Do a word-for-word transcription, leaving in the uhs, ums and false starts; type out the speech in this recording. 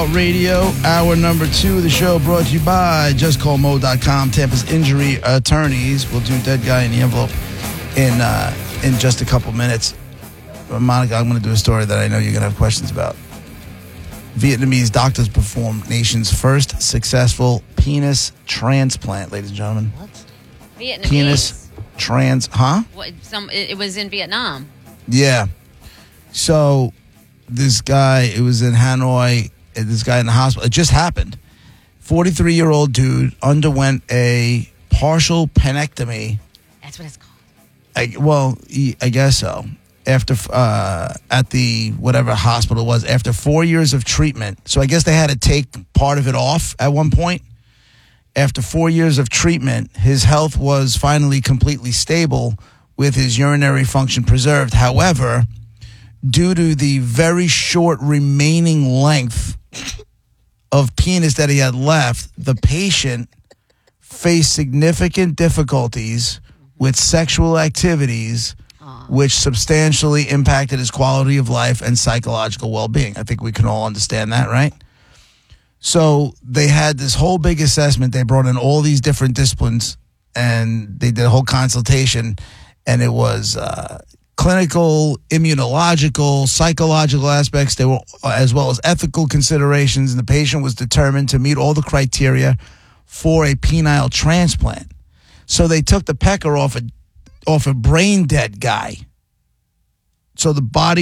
Radio, hour number two of the show brought to you by just call mo dot com, Tampa's injury attorneys. We'll do dead guy in the envelope in uh, in just a couple minutes. Monica, I'm going to do a story that I know you're going to have questions about. Vietnamese doctors performed nation's first successful penis transplant, ladies and gentlemen. What? Vietnamese? Penis trans, huh? What, some, it, it was in Vietnam. Yeah. So this guy, it was in Hanoi. This guy in the hospital. It just happened. forty-three-year-old dude underwent a partial penectomy. That's what it's called. I, well, he, I guess so. After uh, at the whatever hospital it was, after four years of treatment. So I guess they had to take part of it off at one point. After four years of treatment, his health was finally completely stable with his urinary function preserved. However, due to the very short remaining length of penis that he had left, the patient faced significant difficulties with sexual activities, Aww. which substantially impacted his quality of life and psychological well-being. I think we can all understand that, right? So they had this whole big assessment. They brought in all these different disciplines, and they did a whole consultation, and it was uh, clinical, immunological, psychological aspects. They were, as well as ethical considerations, and the patient was determined to meet all the criteria for a penile transplant. So they took the pecker off a off a brain dead guy. So the body